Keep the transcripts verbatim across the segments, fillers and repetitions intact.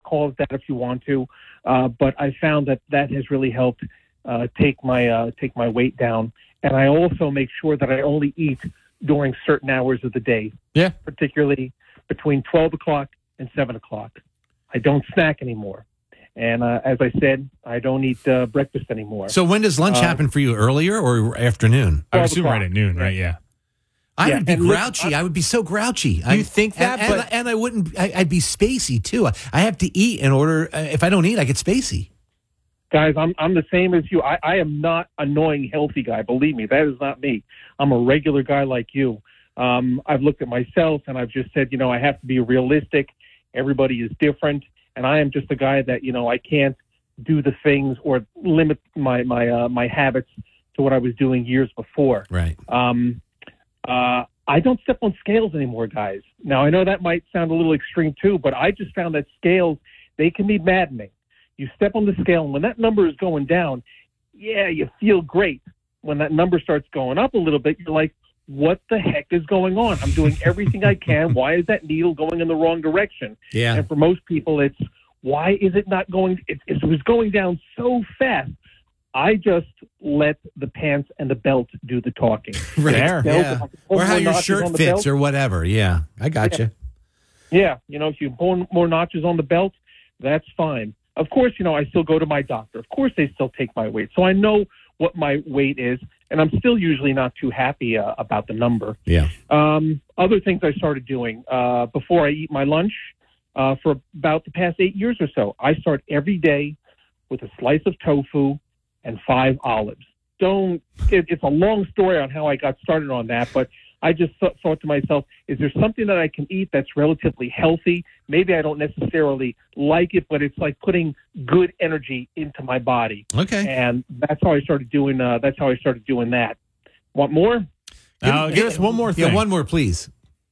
call it that if you want to, uh, but I found that that has really helped uh, take my uh, take my weight down. And I also make sure that I only eat during certain hours of the day. Yeah, particularly between twelve o'clock and seven o'clock. I don't snack anymore. And uh, as I said, I don't eat uh, breakfast anymore. So when does lunch uh, happen for you, earlier or afternoon? I would assume right at noon, right? Yeah. I yeah, would be grouchy. Listen, I would be so grouchy. You I, think that? And, but and, and I wouldn't, I, I'd be spacey too. I have to eat in order, uh, if I don't eat, I get spacey. Guys, I'm I'm the same as you. I, I am not a annoying healthy guy. Believe me, that is not me. I'm a regular guy like you. Um, I've looked at myself and I've just said, you know, I have to be realistic. Everybody is different. And I am just a guy that, you know, I can't do the things or limit my my uh, my habits to what I was doing years before. Right. Um, uh, I don't step on scales anymore, guys. Now, I know that might sound a little extreme too, but I just found that scales, they can be maddening. You step on the scale, and when that number is going down, yeah, you feel great. When that number starts going up a little bit, you're like, what the heck is going on? I'm doing everything I can. Why is that needle going in the wrong direction? Yeah. And for most people, it's, why is it not going? It, it was going down so fast. I just let the pants and the belt do the talking. Right. Fair. Yeah. Or how your shirt fits or whatever. Yeah. I got yeah. you. Yeah. You know, if you pull more notches on the belt, that's fine. Of course, you know, I still go to my doctor. Of course, they still take my weight. So I know what my weight is, and I'm still usually not too happy uh, about the number. Yeah. Um, other things I started doing uh, before I eat my lunch uh, for about the past eight years or so, I start every day with a slice of tofu and five olives. Don't. It, it's a long story on how I got started on that, but I just th- thought to myself, is there something that I can eat that's relatively healthy? Maybe I don't necessarily like it, but it's like putting good energy into my body. Okay. And that's how I started doing. Uh, that's how I started doing that. Want more? Uh, give us one more thing. Yeah, one more, please.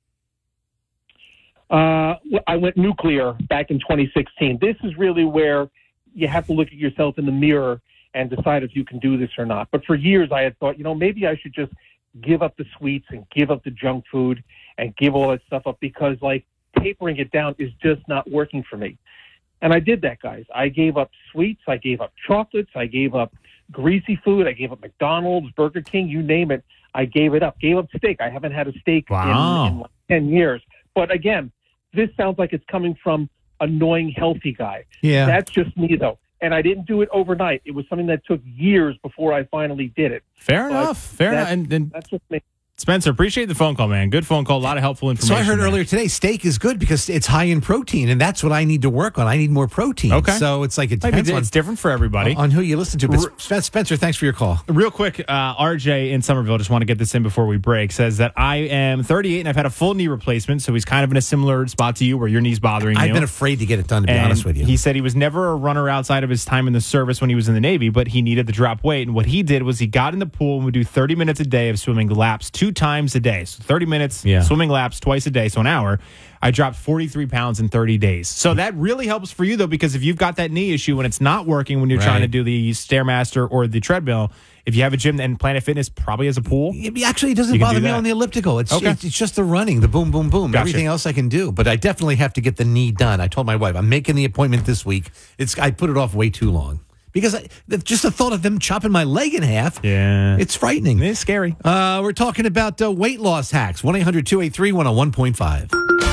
Uh, I went nuclear back in twenty sixteen. This is really where you have to look at yourself in the mirror and decide if you can do this or not. But for years, I had thought, you know, maybe I should just give up the sweets and give up the junk food and give all that stuff up because, like, tapering it down is just not working for me. And I did that, guys. I gave up sweets. I gave up chocolates. I gave up greasy food. I gave up McDonald's, Burger King, you name it. I gave it up. Gave up steak. I haven't had a steak Wow. in, in like ten years. But again, this sounds like it's coming from annoying healthy guy. Yeah. That's just me, though. And I didn't do it overnight. It was something that took years before I finally did it. Fair But enough. Fair enough. that's- And, and That's just me. Spencer, appreciate the phone call, man. Good phone call. A lot of helpful So information. I heard there. earlier today, steak is good because it's high in protein, and that's what I need to work on. I need more protein. Okay. So it's like it Maybe depends on, it's different for everybody. on who you listen to. But Spen- Spencer, thanks for your call. Real quick, uh, R J in Somerville, just want to get this in before we break, says that I am thirty-eight and I've had a full knee replacement, so he's kind of in a similar spot to you where your knee's bothering you. I've been afraid to get it done, to be And honest with you. He said he was never a runner outside of his time in the service when he was in the Navy, but he needed to drop weight. And what he did was he got in the pool and would do thirty minutes a day of swimming laps two times a day. So thirty minutes, Yeah. swimming laps twice a day, so an hour. I dropped forty-three pounds in thirty days. So that really helps for you, though, because if you've got that knee issue and it's not working when you're Right. trying to do the Stairmaster or the treadmill, if you have a gym and Planet Fitness probably has a pool. It actually doesn't You can bother do me that. on the elliptical. It's, Okay. it's it's just the running, the boom, boom, boom. Gotcha. Everything else I can do, but I definitely have to get the knee done. I told my wife I'm making the appointment this week. It's I put it off way too long because I, just the thought of them chopping my leg in half. Yeah. It's frightening. It's scary. Uh, we're talking about uh, weight loss hacks. one eight hundred two eight three one oh one point five.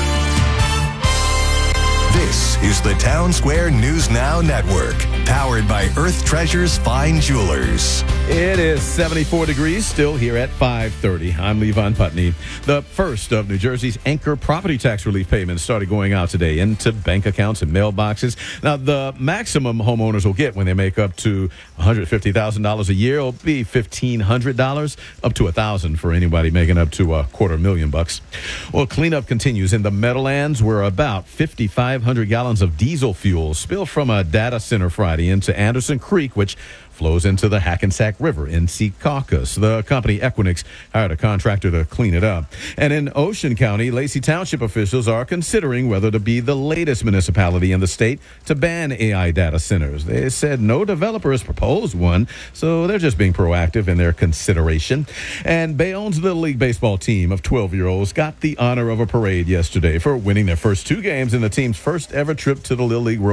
This is the Town Square News Now Network, powered by Earth Treasures Fine Jewelers. It is seventy-four degrees still here at five thirty. I'm Levon Putney. The first of New Jersey's anchor property tax relief payments started going out today into bank accounts and mailboxes. Now, the maximum homeowners will get when they make up to one hundred fifty thousand dollars a year will be fifteen hundred dollars, up to one thousand dollars for anybody making up to a quarter million bucks. Well, cleanup continues in the Meadowlands, where about fifty-five hundred gallons of diesel fuel spilled from a data center Friday into Anderson Creek, which flows into the Hackensack River in Secaucus. The company Equinix hired a contractor to clean it up. And in Ocean County, Lacey Township officials are considering whether to be the latest municipality in the state to ban A I data centers. They said no developer has proposed one, so they're just being proactive in their consideration. And Bayonne's Little League baseball team of twelve-year-olds got the honor of a parade yesterday for winning their first two games in the team's first ever trip to the Little League World